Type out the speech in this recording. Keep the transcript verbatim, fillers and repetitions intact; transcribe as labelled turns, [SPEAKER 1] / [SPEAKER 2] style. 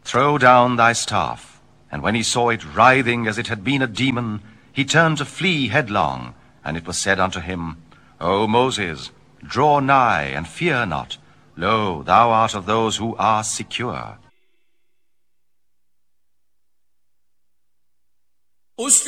[SPEAKER 1] Throw down thy staff. And when he saw it writhing as it had been a demon, he turned to flee headlong. And it was said unto him, O Moses, draw nigh, and fear not. Lo, thou art of those who are secure.